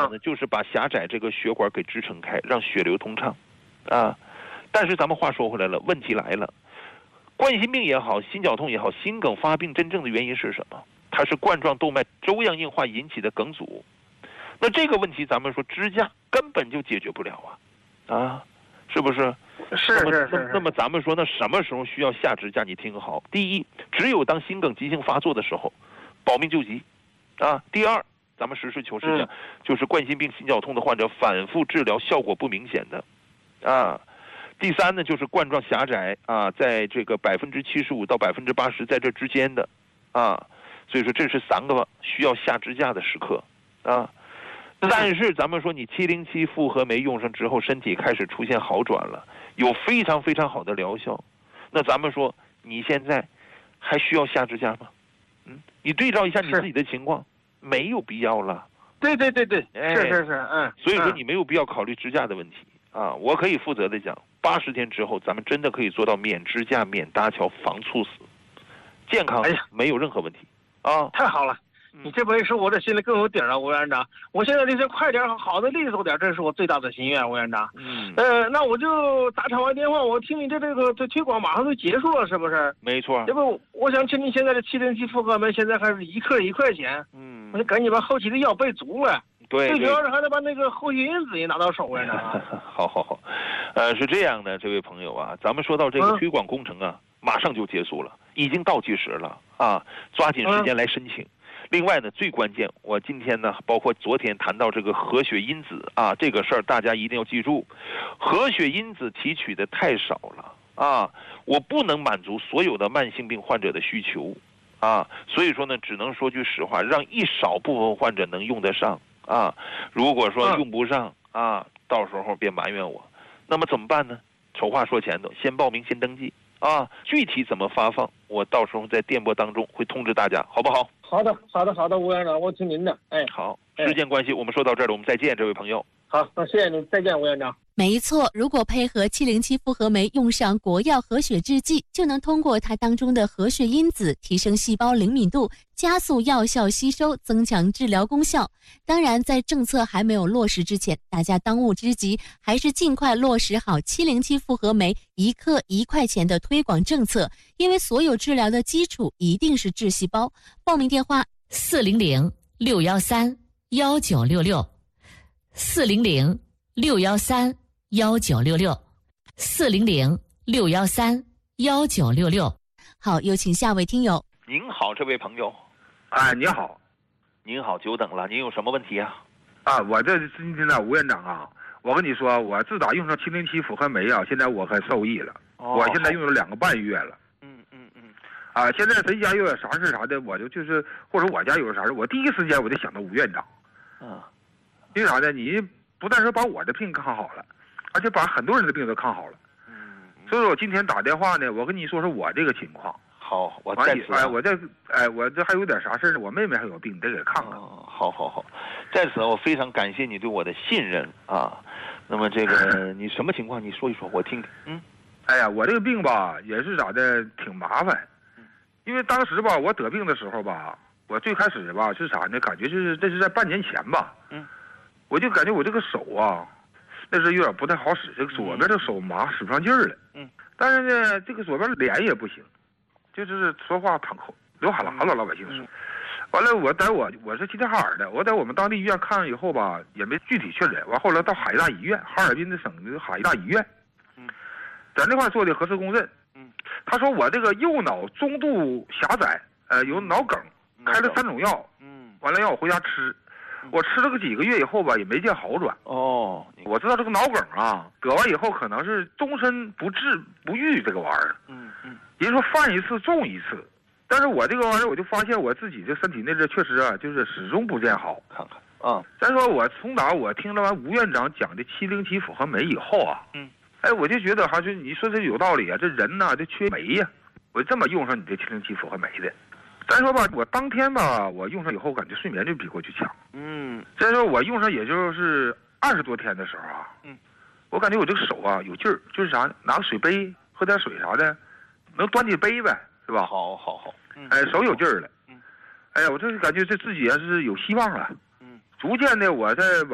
的呢，就是把狭窄这个血管给支撑开，让血流通畅，啊。但是咱们话说回来了，问题来了，冠心病也好，心绞痛也好，心梗发病真正的原因是什么？它是冠状动脉粥样硬化引起的梗阻。那这个问题咱们说支架根本就解决不了啊，是不是？ 是。 那么咱们说，那什么时候需要下支架？你听好，第一，只有当心梗急性发作的时候，保命救急，啊。第二，咱们实事求是讲，就是冠心病、心绞痛的患者反复治疗效果不明显的，啊。第三呢，就是冠状狭窄啊，在这个75%到80%在这之间的，啊。所以说这是3个需要下支架的时刻，啊。但是咱们说，你707复合酶用上之后，身体开始出现好转了，有非常非常好的疗效。那咱们说，你现在还需要下支架吗？你对照一下你自己的情况，没有必要了。 对，是， 所以说你没有必要考虑支架的问题啊。我可以负责的讲，80天之后，咱们真的可以做到免支架、免搭桥、防猝死，健康没有任何问题啊。 太好了。你这么一说，我这心里更有底儿了，吴院长。我现在就是快点，好的利索点，这是我最大的心愿，吴院长。那我就打场外电话，我听你这推广马上就结束了，是不是？ 没错。 要不，我想请你现在的707复合酶现在还是1克1块钱。我就赶紧把后期的药备足了。 对， 最主要是还得把那个后续因子也拿到手上啊。 好，是这样的，这位朋友啊，咱们说到这个推广工程啊，马上就结束了，已经倒计时了啊，抓紧时间来申请。另外呢，最关键，我今天呢，包括昨天谈到这个合血因子啊，这个事儿大家一定要记住，合血因子提取的太少了啊，我不能满足所有的慢性病患者的需求啊，所以说呢，只能说句实话，让一少部分患者能用得上啊，如果说用不上啊，到时候别埋怨我。那么怎么办呢？丑话说前头，先报名先登记啊，具体怎么发放，我到时候在电波当中会通知大家，好不好？ 好的，吴院长，我听您的。 好，时间关系，我们说到这儿了，我们再见，这位朋友。 好，那谢谢您，再见，吴院长。 没错，如果配合707复合酶用上国药合血制剂，就能通过它当中的合血因子提升细胞灵敏度，加速药效吸收，增强治疗功效。当然，在政策还没有落实之前，大家当务之急还是尽快落实好707复合酶1克1块钱的推广政策，因为所有治疗的基础一定是致细胞。报名电话400-613-1966，400-613-1966。好，有请下位听友。 您好，这位朋友。 你好。 您好，久等了，您有什么问题啊？ 我这今天呢，吴院长啊，我跟你说，我自打用上707复合酶啊，现在我可受益了。我现在用了2个半月了。现在谁家又有啥事啥的，我就是或者我家有啥事，我第一时间我就想到吴院长。因为啥呢？你不但是把我的病看好了，而且把很多人的病都看好了。所以说我今天打电话呢，我跟你说说我这个情况。 好，我在此。 我这还有点啥事呢？我妹妹还有病，得给看看。 好，在此我非常感谢你对我的信任啊。那么这个你什么情况？你说一说，我听听。 我这个病吧，也是咋的，挺麻烦。因为当时吧，我得病的时候吧，我最开始吧是啥呢？感觉这是在半年前吧。我就感觉我这个手啊，那是有点不太好使，这个左边的手麻，使不上劲儿了。但是呢，这个左边脸也不行，就是说话淌口流哈喇子，老百姓说。完了，我是齐齐哈尔的，我在我们当地医院看了以后吧，也没具体确诊。完后来到哈医大医院，哈尔滨的省的哈医大医院，在那块做的核磁共振。他说我这个右脑中度狭窄，有脑梗，开了3种药。完了让我回家吃。我吃了个几个月以后吧，也没见好转。我知道这个脑梗啊，得完以后可能是终身不治不愈这个玩意儿。也就是说犯一次中一次。但是我这个玩意儿，我就发现我自己这身体内这确实啊，就是始终不见好。 看看再说我从哪我听了完吴院长讲的707复合酶以后啊，我就觉得还是你说这有道理啊，这人呐，这缺酶呀，我这么用上你这707复合酶的。再说吧，我当天吧，我用上以后感觉睡眠就比过去强。再说我用上也就是20多天的时候啊，我感觉我这个手啊有劲儿，就是啥，拿个水杯喝点水啥的，能端起杯呗，是吧？ 好。 手有劲儿了。我这感觉这自己也是有希望了。逐渐的我在